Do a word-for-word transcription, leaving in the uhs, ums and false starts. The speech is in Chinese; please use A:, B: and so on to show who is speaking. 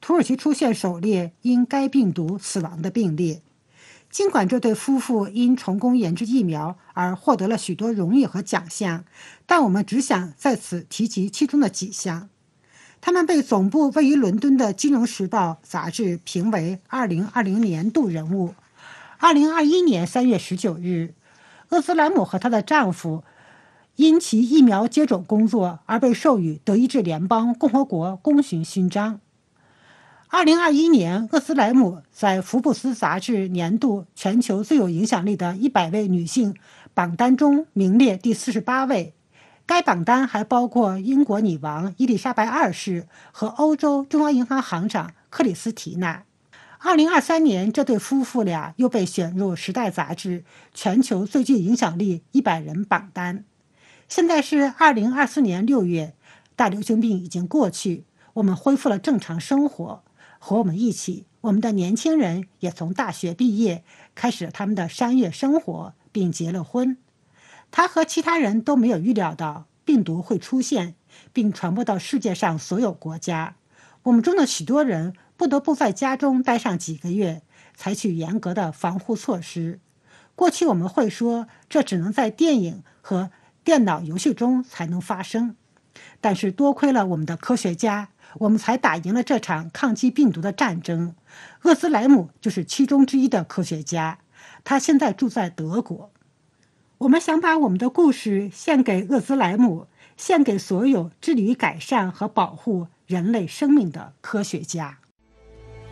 A: 土耳其出现首例因该病毒死亡的病例。尽管这对夫妇因成功研制疫苗而获得了许多荣誉和奖项，但我们只想在此提及其中的几项。他们被总部位于伦敦的《金融时报》杂志评为二零二零年度人物。二零二一年三月十九日，厄兹莱姆和她的丈夫因其疫苗接种工作而被授予德意志联邦共和国功勋勋章。二零二一年，厄兹莱姆在福布斯杂志年度全球最有影响力的一百位女性榜单中名列第四十八位。该榜单还包括英国女王伊丽莎白二世和欧洲中央银行行长克里斯提娜。二零二三年，这对夫妇俩又被选入《时代》杂志全球最具影响力一百人榜单。现在是二零二四年六月，大流行病已经过去，我们恢复了正常生活。和我们一起，我们的年轻人也从大学毕业，开始了他们的山岳生活，并结了婚。他和其他人都没有预料到病毒会出现，并传播到世界上所有国家。我们中的许多人不得不在家中待上几个月，采取严格的防护措施。过去我们会说，这只能在电影和电脑游戏中才能发生。但是多亏了我们的科学家，我们才打赢了这场抗击病毒的战争。厄兹莱姆就是其中之一的科学家，他现在住在德国。我们想把我们的故事献给厄兹莱姆，献给所有致力于改善和保护人类生命的科学家。